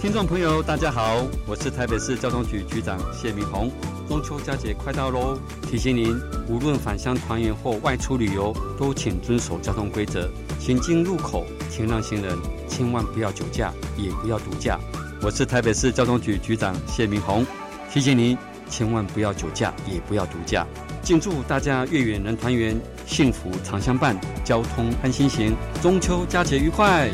听众朋友大家好，我是台北市交通局局长谢明宏。中秋佳节快到咯，提醒您无论返乡团圆或外出旅游，都请遵守交通规则，行经路口请让行人，千万不要酒驾，也不要毒驾。我是台北市交通局局长谢明宏，提醒您千万不要酒驾，也不要毒驾。敬祝大家月圆人团圆，幸福常相伴，交通安心行，中秋佳节愉快。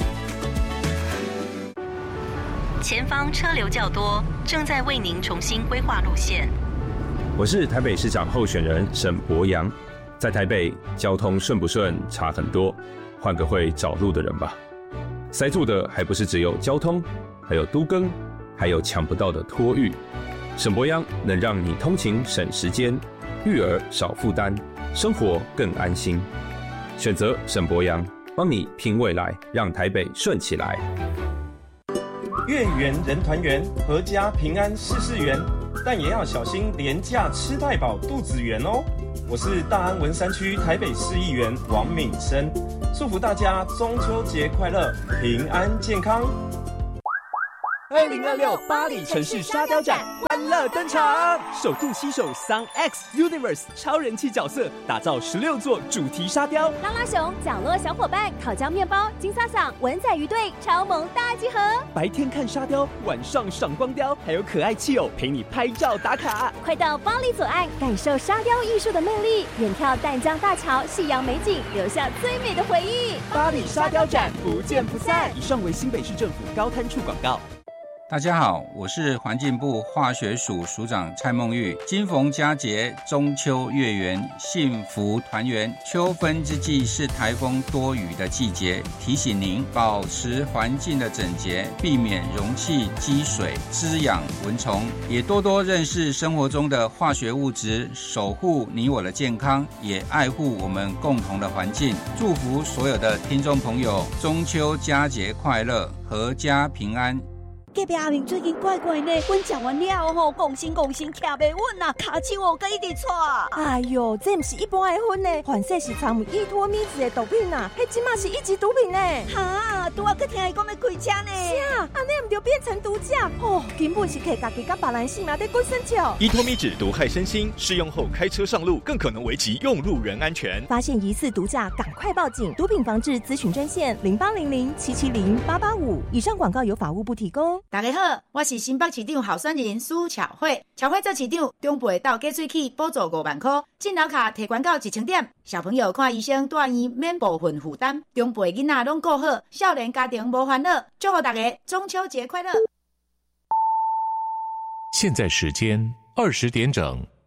前方车流较多，正在为您重新规划路线。 我是台北市长候选人沈伯洋，在台北交通顺不顺差很多，换个会找路的人吧。塞住的还不是只有交通，还有都更，还有抢不到的托育。沈伯洋能让你通勤省时间，育儿少负担，生活更安心。选择沈伯洋，帮你拼未来，让台北顺起来。 月圆人团圆，阖家平安事事圆，但也要小心廉价吃太饱肚子圆哦。我是大安文山区台北市议员王敏生，祝福大家中秋节快乐，平安健康。 2026巴黎城市沙雕展欢乐登场，首度携手 Sun X Universe 超人气角色，打造16座主题沙雕， 拉拉熊、角落小伙伴、烤焦面包、金萨桑、文仔鱼队超萌大集合。 白天看沙雕，晚上赏光雕，还有可爱企偶陪你拍照打卡。 快到巴黎左岸，感受沙雕艺术的魅力，远眺淡江大桥、夕阳美景，留下最美的回忆。 巴黎沙雕展不见不散。以上为新北市政府高滩处广告。 大家好，我是环境部化学署署长蔡孟玉。今逢佳节，中秋月圆，幸福团圆。秋分之际是台风多雨的季节，提醒您保持环境的整洁，避免容器积水，滋养蚊虫，也多多认识生活中的化学物质，守护你我的健康，也爱护我们共同的环境。祝福所有的听众朋友中秋佳节快乐，阖家平安。 隔壁阿明最近怪怪呢，阮食完了吼，讲心徛袂稳啊，脚手哦，佮一直喘。 哎呦，这不是一般的昏呢，反正是掺有依托咪子的毒品啊，迄即马是一级毒品呢。 哈，拄啊，佮听伊讲要开车呢。 是啊，安尼唔就变成毒驾哦，根本是摕家己甲别人性命在滚身桥。 依托咪酯毒害身心，适用后开车上路更可能危及用路人安全。 发现疑似毒驾，赶快报警！毒品防治咨询专线0800770885。以上广告由法务部提供。 大家好，我是新北市长候选人苏巧慧。巧慧做市长，中辈到加水器补助5万块，进楼卡提悬到1000点。小朋友看医生住院免部分负担，中辈囡仔拢顾好，少年家庭无烦恼。祝福大家中秋节快乐！ 现在时间20点整。